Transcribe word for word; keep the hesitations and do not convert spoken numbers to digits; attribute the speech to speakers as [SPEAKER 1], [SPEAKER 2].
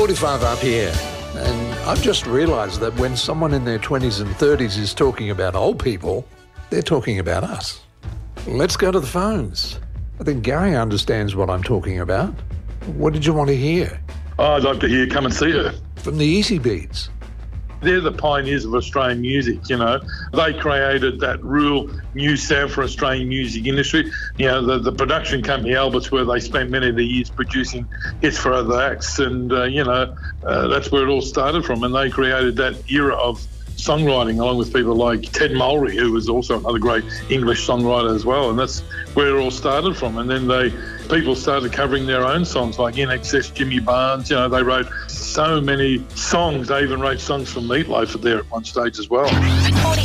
[SPEAKER 1] forty-five up here. And I've just realised that when someone in their twenties and thirties is talking about old people, they're talking about us. Let's go to the phones. I think Gary understands what I'm talking about. What did you want to hear?
[SPEAKER 2] Oh, I'd like to hear Come and See Her.
[SPEAKER 1] From the Easy Beats.
[SPEAKER 2] They're the pioneers of Australian music, you know. They created that real new sound for Australian music industry. You know, the, the production company, Alberts, where they spent many of the years producing hits for other acts. And, uh, you know, uh, that's where it all started from. And they created that era of songwriting along with people like Ted Mulry, who was also another great English songwriter as well. And that's where it all started from. And then they people started covering their own songs like In Excess, Jimmy Barnes. You know, they wrote so many songs. They even wrote songs for Meatloaf there at one stage as well.